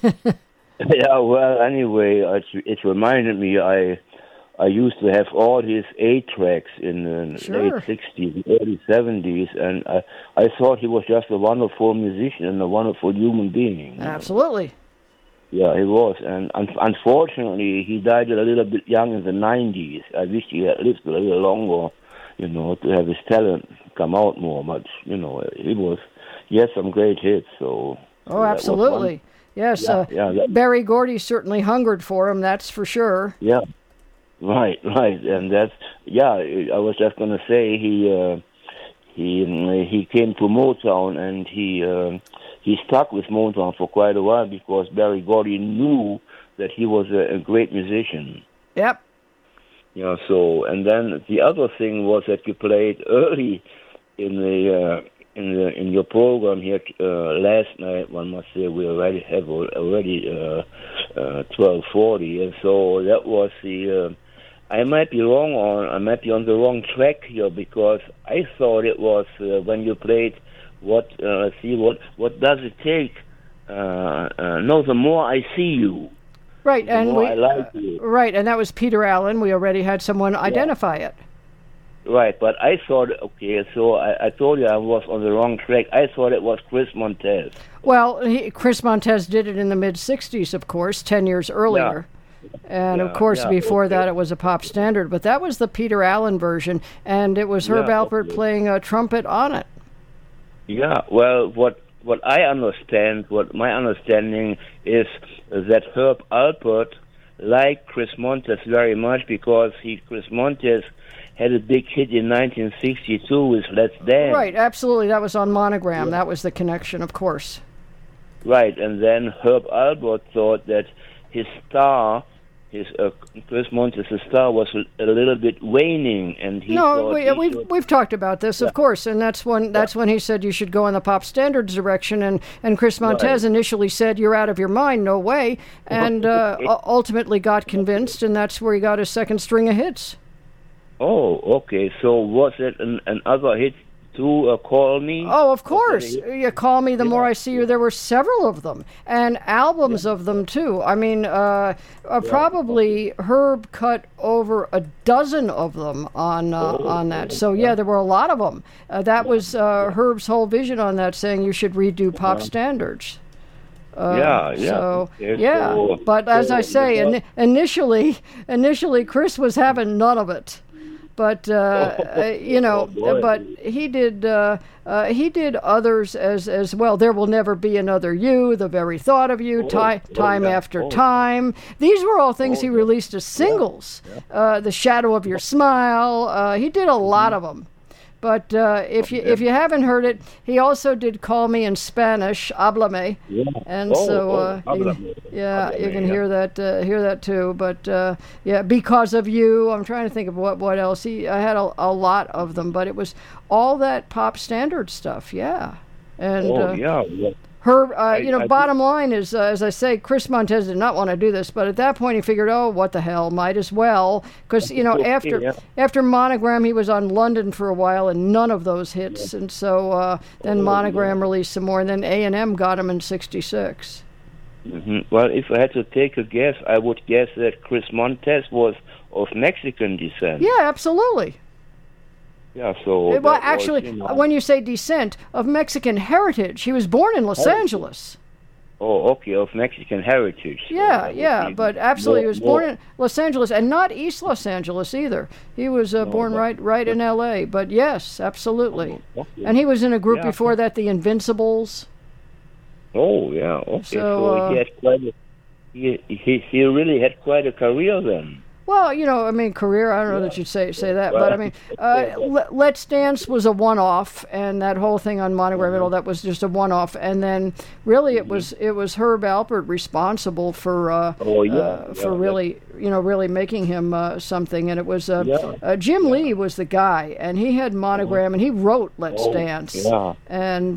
Yeah, well, anyway, it reminded me I used to have all his eight tracks in the late Sure. '60s, early '70s, and I thought he was just a wonderful musician and a wonderful human being. Absolutely. Yeah, he was, and unfortunately, he died a little bit young in the '90s. I wish he had lived a little longer, to have his talent come out more. But he had some great hits. So Oh, that was one. absolutely. Yes, Yeah, Barry Gordy certainly hungered for him, that's for sure. yeah. Right, and that's yeah. I was just gonna say he came to Motown and he stuck with Motown for quite a while because Barry Gordy knew that he was a great musician. Yep. Yeah. So and then the other thing was that you played early in the in your program here last night. One must say we already have 12:40, and so that was the. I might be wrong I might be on the wrong track here because I thought it was when you played what does it take? No, the more I see you, Right, the and more I like you. right, and that was Peter Allen. We already had someone identify it. Right, but I thought, okay, so I told you I was on the wrong track. I thought it was Chris Montez. Well, Chris Montez did it in the mid-'60s, of course, 10 years earlier. And, of course, before that it was a pop standard. But that was the Peter Allen version, and it was Herb Alpert playing a trumpet on it. Yeah, well, what I understand, what my understanding is that Herb Alpert liked Chris Montez very much because Chris Montez had a big hit in 1962 with Let's Dance. Right, absolutely. That was on Monogram. That was the connection, of course. Right, and then Herb Alpert thought that his star, Chris Montez's star, was a little bit waning, and he thought we've talked about this, of course, and that's when he said you should go in the pop standards direction, and Chris Montez initially said you're out of your mind, no way, and ultimately got convinced, and that's where he got his second string of hits. Oh, okay. So was it another hit too? Call Me? Oh, of course. You Call Me, The More I See You. There were several of them, and albums of them too. I mean, probably Herb cut over a dozen of them on that. So there were a lot of them. That was Herb's whole vision on that, saying you should redo pop standards. But as I say, initially Chris was having none of it. But but he did others as well. There Will Never Be Another You, The Very Thought of You, Time After Time. These were all things he released as singles. The Shadow of Your Smile. He did a lot of them. But if you haven't heard it, he also did Call Me in Spanish, Háblame, and you can hear that too. But Because of You. I'm trying to think of what else. I had a lot of them, but it was all that pop standard stuff. Yeah, and Herb, bottom line is, as I say, Chris Montez did not want to do this, but at that point he figured, oh, what the hell, might as well, because after Monogram he was on London for a while and none of those hits, and so then Monogram released some more, and then A&M got him in '66. Mm-hmm. Well, if I had to take a guess, I would guess that Chris Montez was of Mexican descent. Yeah, absolutely. Yeah, so well, actually, when you say descent, of Mexican heritage, he was born in Los Angeles. Oh, okay, of Mexican heritage. But absolutely, he was born in Los Angeles, and not East Los Angeles either. He was born right in L.A., but yes, absolutely. And he was in a group before that, the Invincibles. Oh, yeah, okay. So he had quite he really had quite a career then. Well, I mean, career, I don't know that you'd say that, but I mean, Let's Dance was a one-off, and that whole thing on Monogram, that was just a one-off, and then really it was Herb Alpert responsible for really making him something, and it was Jim Lee was the guy, and he had Monogram, and he wrote Let's Dance, and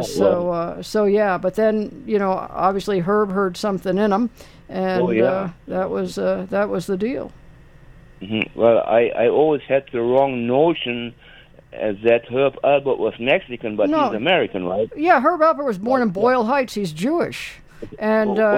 but then obviously Herb heard something in him. And that was the deal. Mm-hmm. Well, I always had the wrong notion that Herb Alpert was Mexican, but he's American, right? Yeah, Herb Alpert was born in Boyle Heights. He's Jewish, and